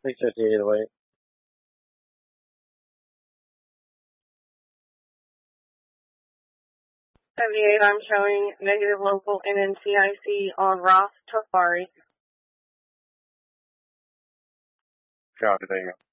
65808. 78, I'm showing negative local NNCIC on Ross Tofari. Copy, there you go.